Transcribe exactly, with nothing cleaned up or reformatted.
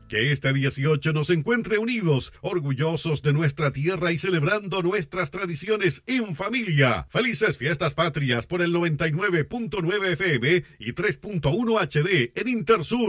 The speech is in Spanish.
Que este dieciocho nos encuentre unidos, orgullosos de nuestra tierra y celebrando nuestras tradiciones en familia. Felices fiestas patrias por el noventa y nueve punto nueve F M y tres punto uno H D en Intersur.